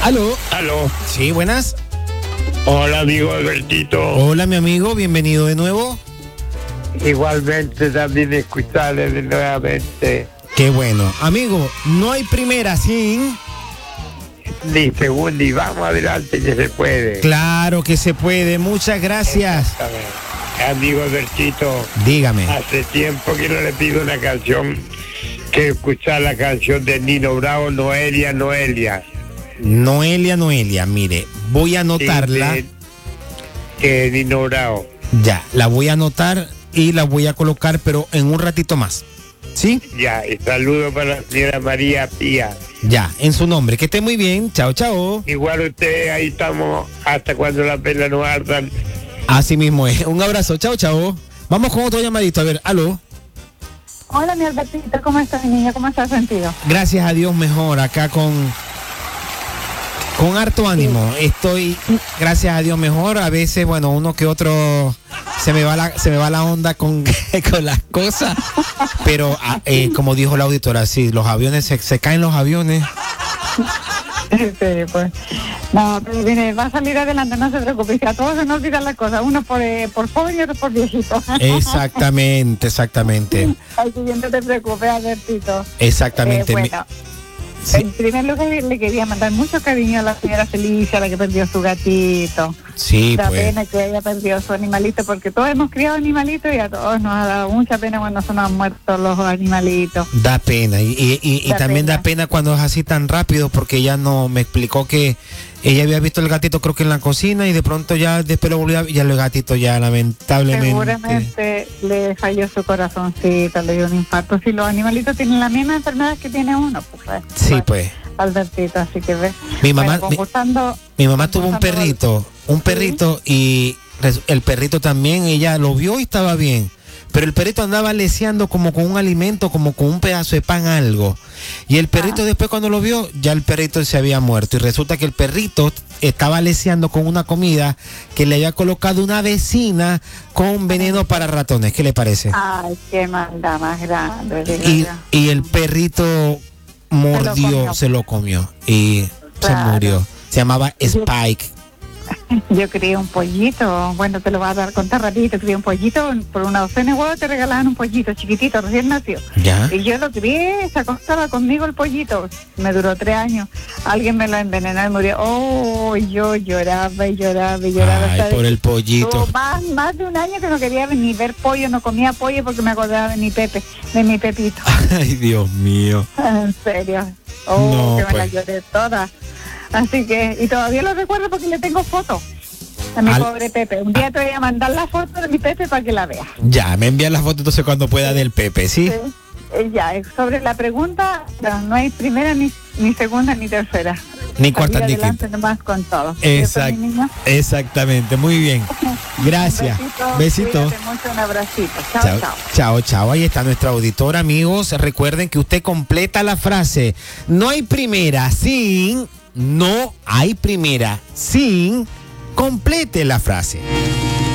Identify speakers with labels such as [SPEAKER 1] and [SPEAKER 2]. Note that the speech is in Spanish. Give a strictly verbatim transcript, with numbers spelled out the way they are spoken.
[SPEAKER 1] Aló.
[SPEAKER 2] Aló.
[SPEAKER 1] Sí, buenas.
[SPEAKER 2] Hola, amigo Albertito.
[SPEAKER 1] Hola, mi amigo, bienvenido de nuevo.
[SPEAKER 2] Igualmente también escucharle de nuevamente.
[SPEAKER 1] Qué bueno. Amigo, no hay primera sin...
[SPEAKER 2] Ni segunda y vamos adelante que se puede.
[SPEAKER 1] Claro que se puede, muchas gracias.
[SPEAKER 2] Amigo Albertito.
[SPEAKER 1] Dígame.
[SPEAKER 2] Hace tiempo que no le pido una canción, que escuchar la canción de Nino Bravo, Noelia, Noelia.
[SPEAKER 1] Noelia, Noelia, mire, voy a anotarla.
[SPEAKER 2] Sí, que Nino Bravo.
[SPEAKER 1] Ya, la voy a anotar y la voy a colocar, pero en un ratito más. ¿Sí?
[SPEAKER 2] Ya, y saludo para la señora María Pía.
[SPEAKER 1] Ya, en su nombre. Que esté muy bien. Chao, chao.
[SPEAKER 2] Igual usted, ahí estamos hasta cuando las velas no ardan.
[SPEAKER 1] Así mismo es. Un abrazo. Chao, chao. Vamos con otro llamadito. A ver, aló.
[SPEAKER 3] Hola, mi Albertito. ¿Cómo estás, mi niña? ¿Cómo estás sentido?
[SPEAKER 1] Gracias a Dios mejor. Acá con... Con harto ánimo. Estoy, gracias a Dios, mejor. A veces, bueno, uno que otro se me va la, se me va la onda con, con las cosas. Pero eh, como dijo la auditora, sí, los aviones, se, se caen los aviones.
[SPEAKER 3] Sí, pues. No, pero mire, va a salir adelante, no se preocupe. A todos se nos olvidan las cosas. Uno por, eh, por joven y otro por viejito.
[SPEAKER 1] Exactamente, exactamente.
[SPEAKER 3] Al siguiente te preocupes, Albertito.
[SPEAKER 1] Exactamente.
[SPEAKER 3] Eh, bueno. Sí. En primer lugar, le quería mandar mucho cariño a la señora Felicia, la que perdió su gatito.
[SPEAKER 1] Sí,
[SPEAKER 3] da
[SPEAKER 1] pues.
[SPEAKER 3] pena que haya perdido su animalito, porque todos hemos criado animalitos y a todos nos ha dado mucha pena cuando se nos han muerto los animalitos.
[SPEAKER 1] Da pena. Y, y, y,
[SPEAKER 3] da
[SPEAKER 1] y también
[SPEAKER 3] pena.
[SPEAKER 1] da pena cuando es así tan rápido, porque ella no me explicó que ella había visto el gatito, creo que en la cocina, y de pronto ya después lo volvió a ver, ya el gatito ya lamentablemente.
[SPEAKER 3] Seguramente le falló su corazoncito, le dio un infarto. Si los animalitos tienen la misma enfermedad que tiene uno, pues.
[SPEAKER 1] Sí, pues.
[SPEAKER 3] Albertito, así que ve.
[SPEAKER 1] Mi mamá,
[SPEAKER 3] bueno, concursando,
[SPEAKER 1] mi, mi mamá tuvo un perrito, un perrito,
[SPEAKER 3] ¿sí?
[SPEAKER 1] Y el perrito también, ella lo vio y estaba bien, pero el perrito andaba leseando como con un alimento, como con un pedazo de pan, algo. Y el perrito, ah, después cuando lo vio, ya el perrito se había muerto. Y resulta que el perrito estaba leseando con una comida que le había colocado una vecina con veneno para ratones. ¿Qué le parece?
[SPEAKER 3] Ay, qué maldad más grande.
[SPEAKER 1] Y, y el perrito mordió, se lo comió, se lo comió y claro, se murió. Se llamaba Spike.
[SPEAKER 3] Yo crié un pollito, bueno, te lo voy a dar contar rapidito. Crié un pollito, por una docena de huevos te regalaban un pollito chiquitito, recién nació.
[SPEAKER 1] ¿Ya?
[SPEAKER 3] Y yo lo crié, se acostaba conmigo el pollito, me duró tres años. Alguien me lo envenenó y murió. Oh, yo lloraba y lloraba y lloraba.
[SPEAKER 1] Ay, por el pollito.
[SPEAKER 3] Más, más de un año que no quería ni ver pollo, no comía pollo porque me acordaba de mi Pepe, de mi Pepito.
[SPEAKER 1] Ay, Dios mío.
[SPEAKER 3] En serio. Oh,
[SPEAKER 1] no,
[SPEAKER 3] que me
[SPEAKER 1] pues.
[SPEAKER 3] la lloré toda. Así que, y todavía lo recuerdo porque le tengo fotos a mi Al... pobre Pepe. Un día te voy a mandar la foto de mi Pepe para que la veas.
[SPEAKER 1] Ya, me envías la foto entonces cuando pueda del Pepe, ¿sí?
[SPEAKER 3] Sí. Eh, ya, sobre la pregunta, no, no hay primera, ni, ni segunda, ni tercera.
[SPEAKER 1] Ni cuarta, ni
[SPEAKER 3] quinta. Nomás con todo.
[SPEAKER 1] Exact, exactamente, muy bien. Gracias.
[SPEAKER 3] Un
[SPEAKER 1] besito.
[SPEAKER 3] besito. Mucho, un abracito. Chao,
[SPEAKER 1] chao,
[SPEAKER 3] chao.
[SPEAKER 1] Chao, chao. Ahí está nuestra auditora, amigos. Recuerden que usted completa la frase. No hay primera sin... No hay primera sin... Complete la frase.